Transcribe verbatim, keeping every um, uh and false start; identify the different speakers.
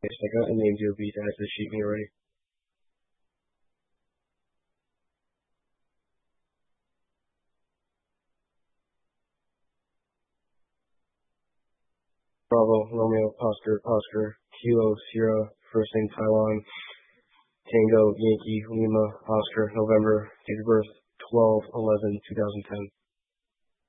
Speaker 1: Yes, I got a name to beat at the sheet me already. Bravo, Romeo, Oscar, Oscar, Kilo, Sierra, first name Taiwan, Tango, Yankee, Lima, Oscar, November, date of birth twelve eleven two thousand ten.